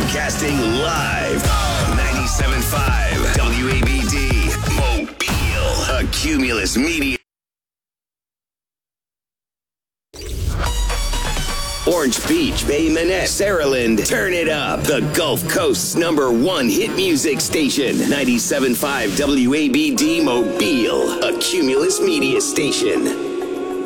Broadcasting live. 97.5 WABD, Mobile. A Cumulus Media. Orange Beach, Bay Minette, Saraland, turn it up. The Gulf Coast's #1 hit music station. 97.5 WABD, Mobile. A Cumulus Media station.